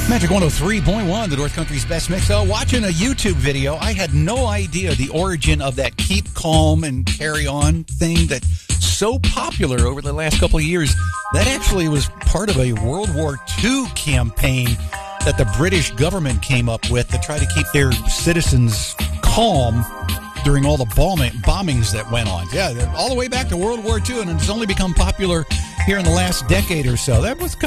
Magic 103.1, the North Country's best mix. Watching a YouTube video, I had no idea the origin of that keep calm and carry on thing that's so popular over the last couple of years. That actually was part of a World War II campaign that the British government came up with to try to keep their citizens calm during all the bombings that went on. Yeah, all the way back to World War II, and it's only become popular here in the last decade or so. That was kind